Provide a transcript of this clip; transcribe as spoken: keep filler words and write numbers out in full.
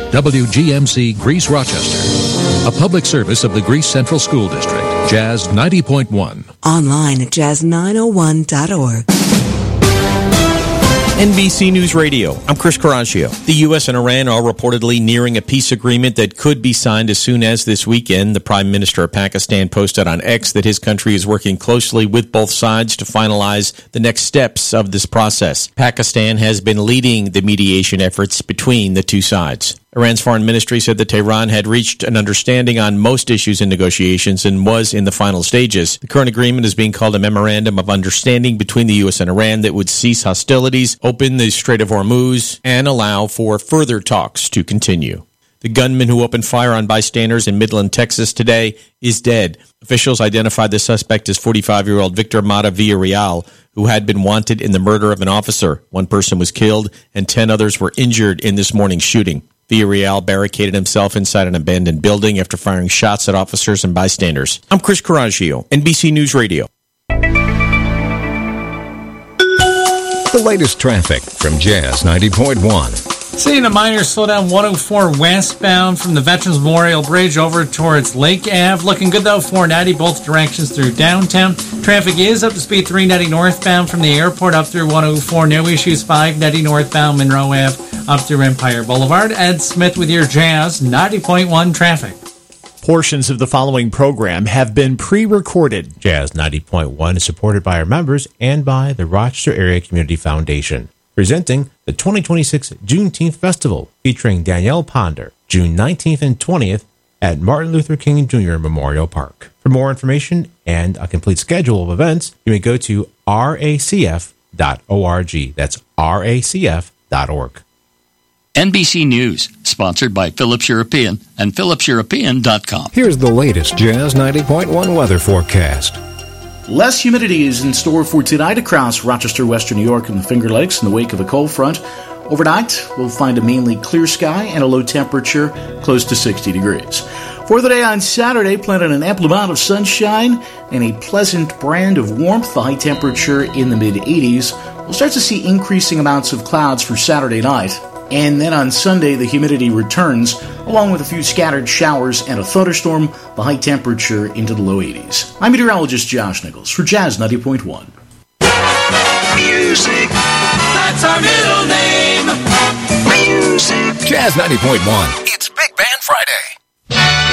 W G M C Greece Rochester. A public service of the Greece Central School District. Jazz ninety point one. Online at jazz nine oh one dot org. N B C News Radio, I'm Chris Coraggio. The U S and Iran are reportedly nearing a peace agreement that could be signed as soon as this weekend. The Prime Minister of Pakistan posted on X that his country is working closely with both sides to finalize the next steps of this process. Pakistan has been leading the mediation efforts between the two sides. Iran's foreign ministry said that Tehran had reached an understanding on most issues in negotiations and was in the final stages. The current agreement is being called a memorandum of understanding between the U S and Iran that would cease hostilities, open the Strait of Hormuz, and allow for further talks to continue. The gunman who opened fire on bystanders in Midland, Texas today is dead. Officials identified the suspect as forty-five-year-old Victor Mata Villarreal, who had been wanted in the murder of an officer. One person was killed and ten others were injured in this morning's shooting. Villarreal barricaded himself inside an abandoned building after firing shots at officers and bystanders. I'm Chris Coraggio, N B C News Radio. The latest traffic from Jazz ninety point one. Seeing a minor slowdown one oh four westbound from the Veterans Memorial Bridge over towards Lake Ave. Looking good though, four ninety both directions through downtown. Traffic is up to speed three ninety northbound from the airport up through one oh four. No issues five ninety northbound Monroe Ave up through Empire Boulevard. Ed Smith with your Jazz ninety point one traffic. Portions of the following program have been pre-recorded. Jazz ninety point one is supported by our members and by the Rochester Area Community Foundation. Presenting the twenty twenty-six Juneteenth Festival, featuring Danielle Ponder, June nineteenth and twentieth at Martin Luther King Junior Memorial Park. For more information and a complete schedule of events, you may go to R A C F dot org. That's R A C F dot org. N B C News, sponsored by Phillips European and Phillips European dot com. Here's the latest Jazz ninety point one weather forecast. Less humidity is in store for tonight across Rochester, Western New York, and the Finger Lakes in the wake of a cold front. Overnight, we'll find a mainly clear sky and a low temperature close to sixty degrees. For the day on Saturday, plan on an ample amount of sunshine and a pleasant brand of warmth, the high temperature in the mid-eighties. We'll start to see increasing amounts of clouds for Saturday night. And then on Sunday, the humidity returns, along with a few scattered showers and a thunderstorm, the high temperature into the low eighties. I'm meteorologist Josh Nichols for Jazz ninety point one. Music, that's our middle name. Music. Jazz ninety point one. It's Big Band Friday.